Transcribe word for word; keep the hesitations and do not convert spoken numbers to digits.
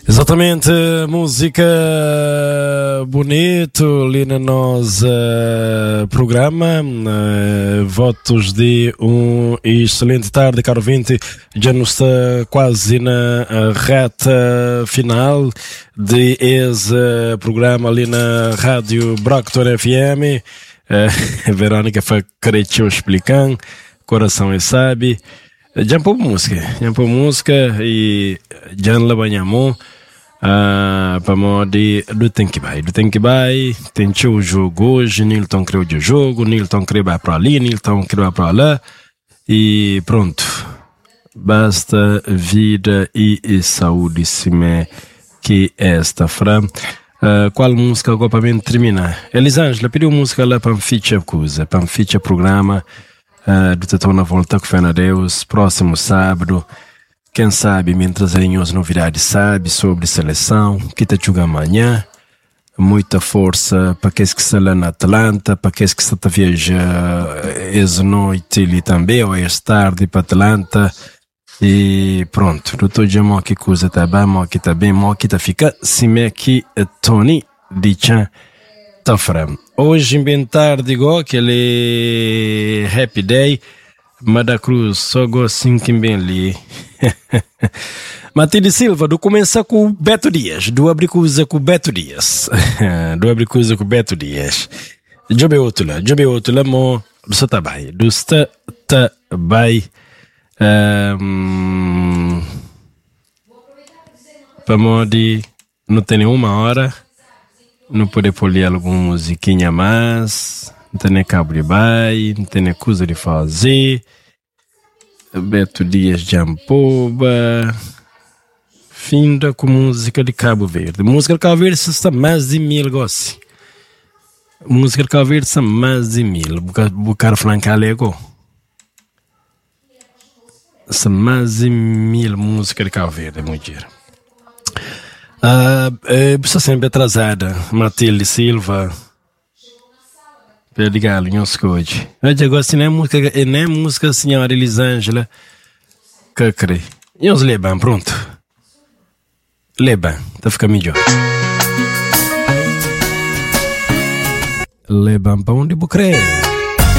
Exatamente, música bonito ali no nosso uh, programa. Uh, votos de um excelente tarde, caro ouvinte. Já nos está quase na uh, reta final de esse uh, programa ali na Rádio Brockton F M. Uh, Verônica foi querer te explicar, coração e sabe. Já por música, já por música e já lá banhamos. Ah, para modo do tem que vai, do tem que vai, tem o jogo hoje, Nilton criou o jogo, Nilton criou para ali, Nilton criou para lá e pronto. Basta vida e, e saúde se me que esta fra. Uh, qual música agora para mim terminar? Elisângela pediu música lá para ficha coisa, para ficha programa uh, do Tetão na volta com Fé na Deus, próximo sábado. Quem sabe, mientras aí as novidades sabe sobre seleção, que está jogando amanhã, muita força para aqueles que estão lá na Atlanta, para aqueles que estão a viajar essa noite ali também, ou essa tarde para Atlanta, e pronto, doutor Jamó que coisa tá bem, mó que tá bem, mó que tá fica, se me aqui Tony de Chan tá frem. Hoje inventar digo aquele Happy Day, Mada Cruz, só gostinho que bem ali. Matilde Silva, do começar com o Beto Dias, do abrir coisa com o Beto Dias, do abrir coisa com o Beto Dias. Jobe outro lá, jobe outro lá, mo, do seu trabalho, do seu trabalho, para modo não tem nenhuma hora, não poder polir alguma musiquinha mais. Não tem nem cabo de baile, não tem nem coisa de fazer. Beto Dias de Ampoba. Finda com música de Cabo Verde. Música de Cabo Verde está mais de mil gossi. Música de Cabo Verde está mais de mil. O cara franca lego. Está mais de mil música de Cabo Verde, muito dinheiro. Ah, estou sempre atrasada. Matilde Silva. Obrigado, não escute. Eu gosto de música, nem música senhora Elisângela. Que crê. E os leban, pronto. Leban, tá ficando melhor. Leban para onde eu creio.